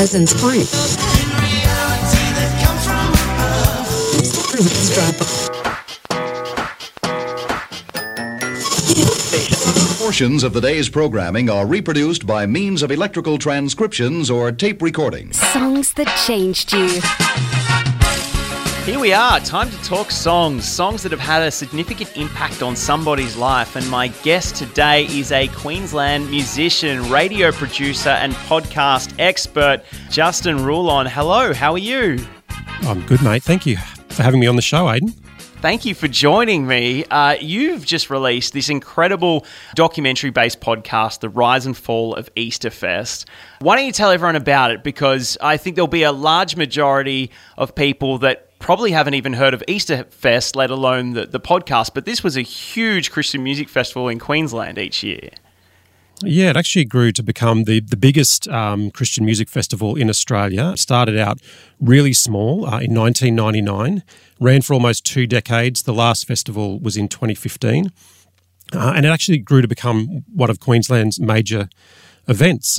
Peasants Point. Portions of the day's programming are reproduced by means of electrical transcriptions or tape recordings. Songs that changed you. Here we are, time to talk songs that have had a significant impact on somebody's life. And my guest today is a Queensland musician, radio producer and podcast expert, Justin Roulon. Hello, how are you? I'm good, mate. Thank you for having me on the show, Aidan. Thank you for joining me. You've just released this incredible documentary-based podcast, The Rise and Fall of Easterfest. Why don't you tell everyone about it? Because I think there'll be a large majority of people that probably haven't even heard of Easterfest, let alone the podcast. But this was a huge Christian music festival in Queensland each year. Yeah, it actually grew to become the biggest Christian music festival in Australia. It started out really small in 1999, ran for almost 2 decades. The last festival was in 2015. And it actually grew to become one of Queensland's major events.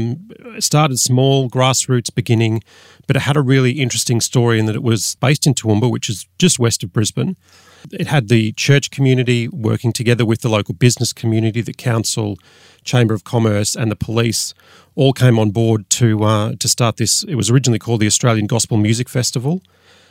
It started small, grassroots beginning, but it had a really interesting story in that it was based in Toowoomba, which is just west of Brisbane. It had the church community working together with the local business community, the council, Chamber of Commerce and the police all came on board to start this. It was originally called the Australian Gospel Music Festival.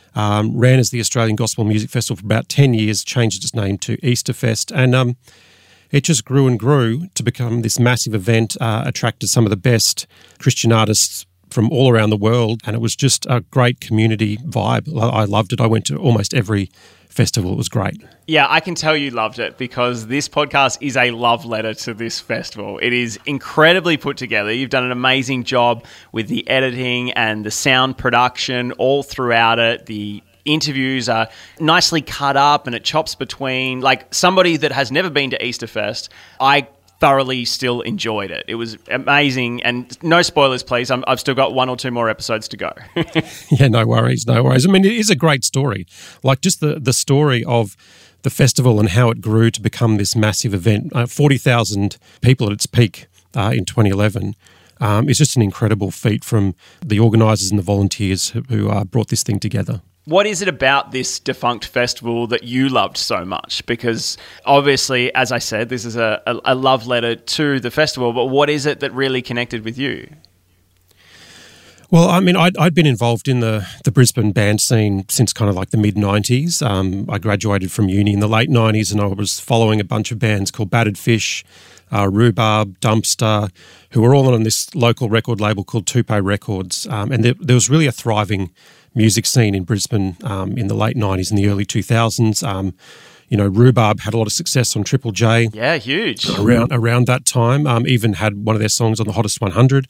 Ran as the Australian Gospel Music Festival for about 10 years, changed its name to Easterfest, and it just grew and grew to become this massive event, attracted some of the best Christian artists from all around the world, and it was just a great community vibe. I loved it. I went to almost every festival. It was great. Yeah, I can tell you loved it because this podcast is a love letter to this festival. It is incredibly put together. You've done an amazing job with the editing and the sound production all throughout it. The interviews are nicely cut up and it chops between, like somebody that has never been to Easterfest, I thoroughly still enjoyed it. It was amazing, and no spoilers, please. I've still got 1 or 2 more episodes to go. Yeah, no worries. I mean, it is a great story. Like just the story of the festival and how it grew to become this massive event. 40,000 people at its peak in 2011 is just an incredible feat from the organisers and the volunteers who brought this thing together. What is it about this defunct festival that you loved so much? Because obviously, as I said, this is a love letter to the festival, but what is it that really connected with you? Well, I mean, I'd been involved in the Brisbane band scene since kind of like the mid-90s. I graduated from uni in the late 90s and I was following a bunch of bands called Battered Fish, Rhubarb, Dumpster, who were all on this local record label called Tupe Records. And there was really a thriving music scene in Brisbane in the late 90s and the early 2000s. Rhubarb had a lot of success on Triple J. Yeah, huge. Around that time, even had one of their songs on the Hottest 100.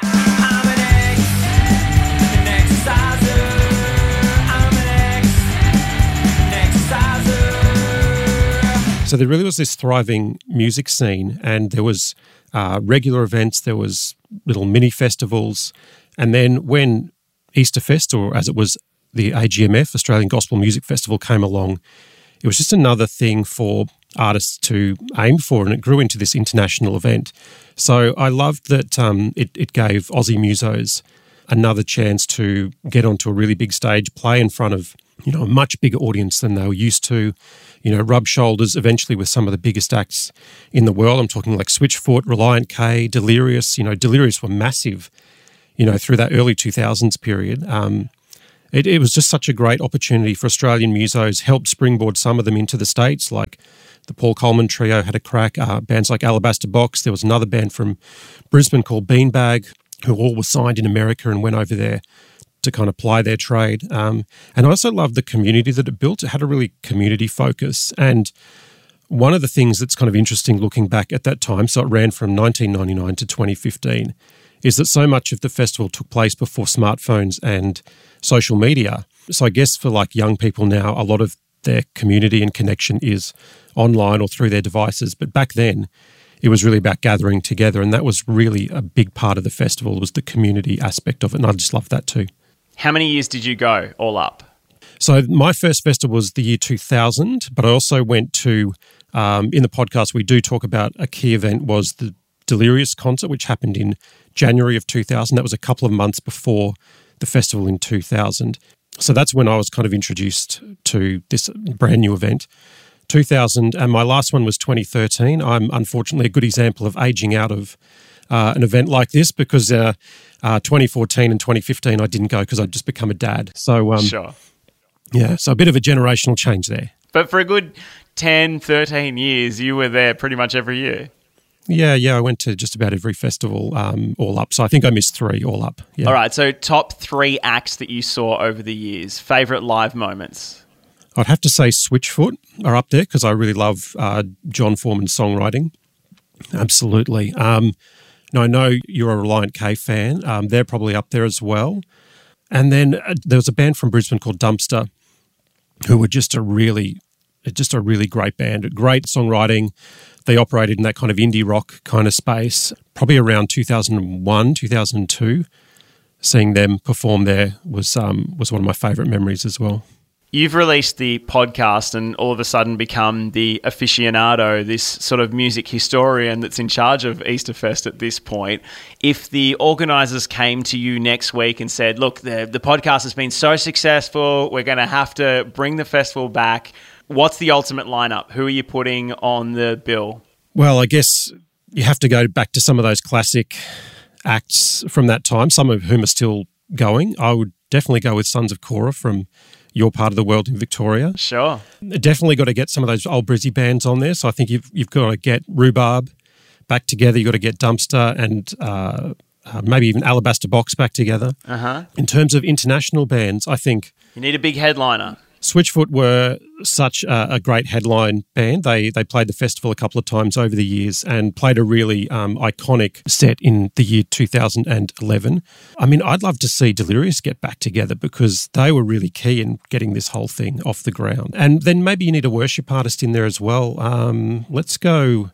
So there really was this thriving music scene, and there was regular events, there was little mini festivals, and then when Easterfest, or as it was the AGMF, Australian Gospel Music Festival, came along, it was just another thing for artists to aim for, and it grew into this international event. So I loved that it gave Aussie musos another chance to get onto a really big stage, play in front of a much bigger audience than they were used to, rub shoulders eventually with some of the biggest acts in the world. I'm talking like Switchfoot, Reliant K, Delirious. Delirious were massive, through that early 2000s period. It was just such a great opportunity for Australian musos, helped springboard some of them into the States, like the Paul Coleman Trio had a crack, bands like Alabaster Box. There was another band from Brisbane called Beanbag, who all were signed in America and went over there to kind of ply their trade. And I also loved the community that it built. It had a really community focus. And one of the things that's kind of interesting looking back at that time, so it ran from 1999 to 2015, is that so much of the festival took place before smartphones and social media. So I guess for like young people now, a lot of their community and connection is online or through their devices. But back then, it was really about gathering together, and that was really a big part of the festival, was the community aspect of it, and I just loved that too. How many years did you go all up? So my first festival was the year 2000, but I also went to, in the podcast we do talk about a key event was the Delirious concert, which happened in January of 2000. That was a couple of months before the festival in 2000. So that's when I was kind of introduced to this brand new event. 2000, and my last one was 2013. I'm unfortunately a good example of aging out of an event like this because 2014 and 2015 I didn't go because I'd just become a dad. So Sure. Yeah, so a bit of a generational change there. But for a good 10, 13 years, you were there pretty much every year. Yeah, I went to just about every festival all up. So I think I missed 3 all up. Yeah. All right, so top 3 acts that you saw over the years. Favourite live moments? I'd have to say Switchfoot are up there because I really love John Foreman's songwriting. Absolutely. Now, I know you're a Reliant K fan. They're probably up there as well. And then there was a band from Brisbane called Dumpster who were just a really great band, great songwriting. They operated in that kind of indie rock kind of space. Probably around 2001, 2002, seeing them perform there was one of my favourite memories as well. You've released the podcast and all of a sudden become the aficionado, this sort of music historian that's in charge of Easterfest at this point. If the organisers came to you next week and said, look, the podcast has been so successful, we're going to have to bring the festival back, what's the ultimate lineup? Who are you putting on the bill? Well, I guess you have to go back to some of those classic acts from that time, some of whom are still going. I would definitely go with Sons of Cora from your part of the world in Victoria. Sure. Definitely got to get some of those old Brizzy bands on there. So I think you've got to get Rhubarb back together. You've got to get Dumpster and maybe even Alabaster Box back together. Uh-huh. In terms of international bands, I think You need a big headliner. Switchfoot were such a great headline band. They played the festival a couple of times over the years and played a really iconic set in the year 2011. I mean, I'd love to see Delirious get back together because they were really key in getting this whole thing off the ground. And then maybe you need a worship artist in there as well. Let's go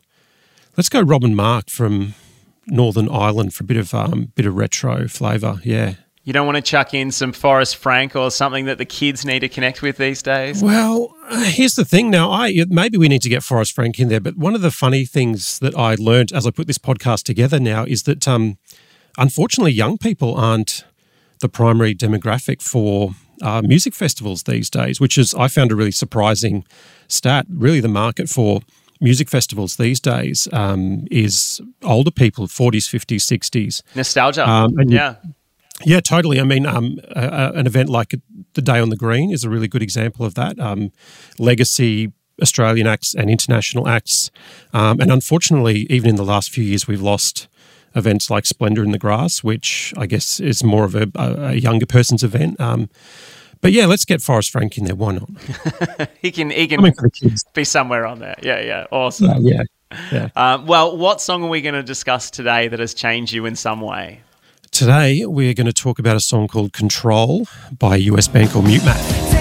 Robin Mark from Northern Ireland for a bit of retro flavour. Yeah. You don't want to chuck in some Forrest Frank or something that the kids need to connect with these days? Well, here's the thing now. Maybe we need to get Forrest Frank in there, but one of the funny things that I learned as I put this podcast together now is that unfortunately young people aren't the primary demographic for music festivals these days, which is, I found a really surprising stat. Really the market for music festivals these days is older people, 40s, 50s, 60s. Nostalgia, yeah. Yeah, totally. I mean, an event like the Day on the Green is a really good example of that. Legacy Australian acts and international acts. And unfortunately, even in the last few years, we've lost events like Splendour in the Grass, which I guess is more of a younger person's event. But yeah, let's get Forrest Frank in there. Why not? he can for the kids. Be somewhere on there. Yeah. Awesome. Yeah. Well, what song are we going to discuss today that has changed you in some way? Today, we're going to talk about a song called Control by a US band called Mute Mat.